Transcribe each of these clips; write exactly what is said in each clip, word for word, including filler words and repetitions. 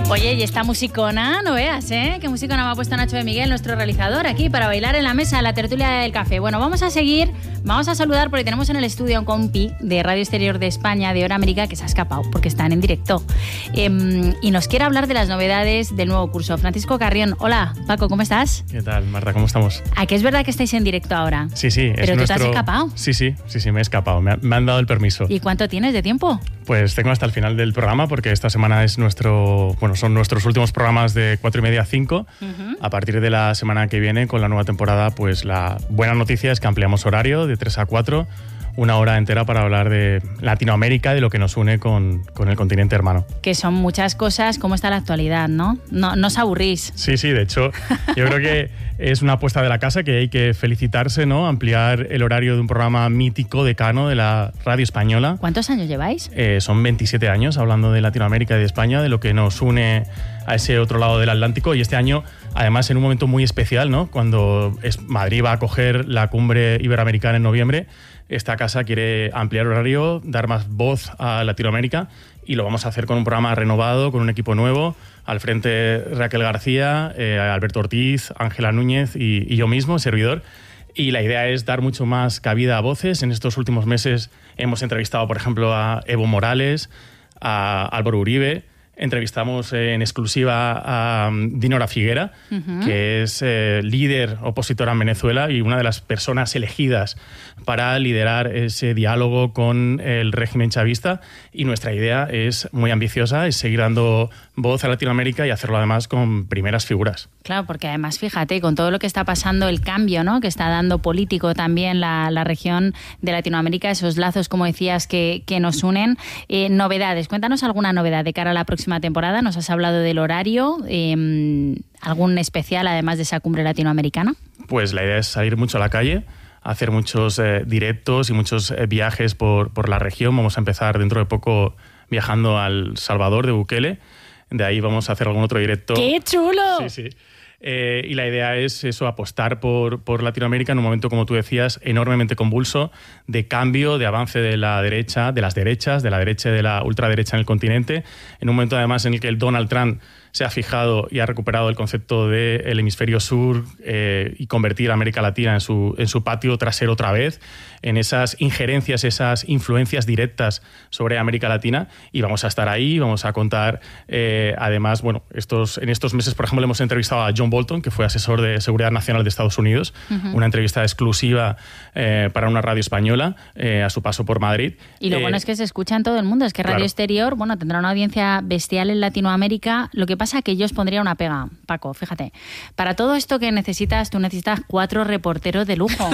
Oye, y esta musicona, no veas, ¿eh? Qué musicona me ha puesto Nacho de Miguel, nuestro realizador, aquí para bailar en la mesa, en la tertulia del café. Bueno, vamos a seguir, vamos a saludar porque tenemos en el estudio a un compi de Radio Exterior de España, de Hora América, que se ha escapado porque están en directo. Eh, y nos quiere hablar de las novedades del nuevo curso. Francisco Carrión, hola, Paco, ¿cómo estás? ¿Qué tal, Marta? ¿Cómo estamos? ¿A que es verdad que estáis en directo ahora? Sí, sí. ¿Pero tú nuestro... te has escapado? Sí, sí, sí, sí, me he escapado, me, ha, me han dado el permiso. ¿Y cuánto tienes de tiempo? Pues tengo hasta el final del programa porque esta semana es nuestro, bueno, son nuestros últimos programas de cuatro y media a cinco. Uh-huh. A partir de la semana que viene, con la nueva temporada, pues la buena noticia es que ampliamos horario de tres a cuatro, una hora entera para hablar de Latinoamérica y de lo que nos une con, con el continente hermano. Que son muchas cosas, ¿cómo está la actualidad, no? No, no os aburrís. Sí, sí, de hecho, yo creo que es una apuesta de la casa que hay que felicitarse, ¿no? Ampliar el horario de un programa mítico, decano de la radio española. ¿Cuántos años lleváis? Eh, son veintisiete años hablando de Latinoamérica y de España, de lo que nos une a ese otro lado del Atlántico, y este año, además, en un momento muy especial, ¿no? Cuando es Madrid va a acoger la cumbre iberoamericana en noviembre. Esta casa quiere ampliar horario, dar más voz a Latinoamérica, y lo vamos a hacer con un programa renovado, con un equipo nuevo. Al frente Raquel García, eh, Alberto Ortiz, Ángela Núñez y, y yo mismo, servidor. Y la idea es dar mucho más cabida a voces. En estos últimos meses hemos entrevistado, por ejemplo, a Evo Morales, a Álvaro Uribe. Entrevistamos en exclusiva a Dinora Figuera, uh-huh. que es eh, líder opositora en Venezuela y una de las personas elegidas para liderar ese diálogo con el régimen chavista. Y nuestra idea es muy ambiciosa, es seguir dando voz a Latinoamérica y hacerlo además con primeras figuras. Claro, porque además, fíjate, con todo lo que está pasando, el cambio, ¿no?, que está dando político también la, la región de Latinoamérica, esos lazos, como decías, que, que nos unen. Eh, novedades, cuéntanos alguna novedad de cara a la próxima temporada. Nos has hablado del horario, eh, ¿algún especial además de esa cumbre latinoamericana? Pues la idea es salir mucho a la calle, hacer muchos eh, directos y muchos eh, viajes por, por la región. Vamos a empezar dentro de poco viajando al Salvador de Bukele. De ahí vamos a hacer algún otro directo. ¡Qué chulo! Sí, sí. Eh, y la idea es eso, apostar por, por Latinoamérica en un momento, como tú decías, enormemente convulso, de cambio, de avance de la derecha, de las derechas, de la derecha y de la ultraderecha en el continente, en un momento además en el que el Donald Trump se ha fijado y ha recuperado el concepto del hemisferio sur eh, y convertir a América Latina en su, en su patio trasero otra vez, en esas injerencias, esas influencias directas sobre América Latina, y vamos a estar ahí, vamos a contar eh, además, bueno, estos, en estos meses, por ejemplo, hemos entrevistado a John Bolton, que fue asesor de Seguridad Nacional de Estados Unidos, uh-huh. una entrevista exclusiva eh, para una radio española eh, a su paso por Madrid. Y lo eh, bueno es que se escucha en todo el mundo, es que Radio claro. Exterior, bueno, tendrá una audiencia bestial en Latinoamérica. Lo que pasa es que yo os pondría una pega, Paco, fíjate. Para todo esto que necesitas, tú necesitas cuatro reporteros de lujo.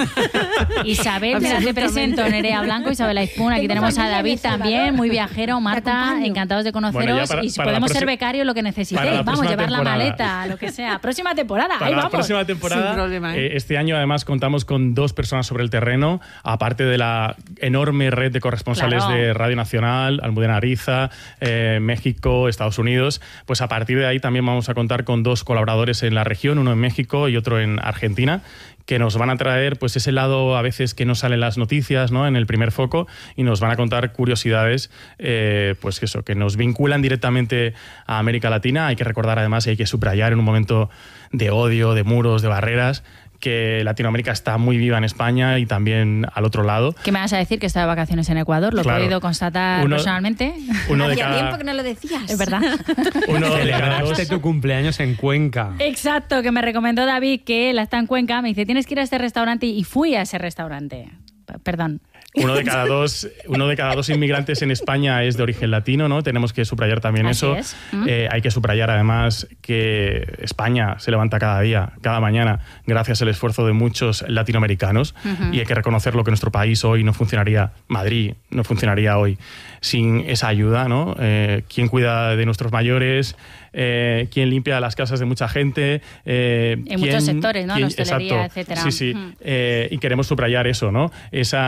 Isabel, mira, te presento, Nerea Blanco, Isabel Aizpún, aquí tenemos a David también, muy viajero, Marta, encantados de conoceros, bueno, para, y si podemos ser becarios, lo que necesitéis, vamos, llevar temporada. La maleta, lo que sea. Próxima temporada, para ahí la vamos. Próxima temporada, sin problema, ¿eh? eh, este año además contamos con dos personas sobre el terreno, aparte de la enorme red de corresponsales claro. de Radio Nacional, Almudena Ariza, eh, México, Estados Unidos. Pues a partir de ahí también vamos a contar con dos colaboradores en la región, uno en México y otro en Argentina, que nos van a traer pues ese lado a veces que no sale en las noticias, ¿no?, en el primer foco, y nos van a contar curiosidades eh, pues eso, que nos vinculan directamente a América Latina. Hay que recordar además, y hay que subrayar en un momento de odio, de muros, de barreras, que Latinoamérica está muy viva en España y también al otro lado. ¿Qué me vas a decir? Que está de vacaciones en Ecuador, lo claro. he podido constatar uno, personalmente. Uno de Hacía cada... tiempo que no lo decías. Es verdad. Uno celebraste tu cumpleaños en Cuenca. Exacto, que me recomendó David, que él está en Cuenca, me dice, tienes que ir a este restaurante, y fui a ese restaurante. P- perdón. Uno de cada dos, uno de cada dos inmigrantes en España es de origen latino, ¿no? Tenemos que subrayar también Así eso. Es. ¿Mm? Eh, hay que subrayar además que España se levanta cada día, cada mañana, gracias al esfuerzo de muchos latinoamericanos, uh-huh. y hay que reconocer lo que nuestro país hoy no funcionaría, Madrid no funcionaría hoy sin esa ayuda, ¿no? Eh, ¿Quién cuida de nuestros mayores? Eh, ¿Quién limpia las casas de mucha gente? Eh, en ¿quién, muchos sectores, ¿no? Quién, la hostelería, exacto, etcétera. Sí, sí. Uh-huh. Eh, y queremos subrayar eso, ¿no? Esa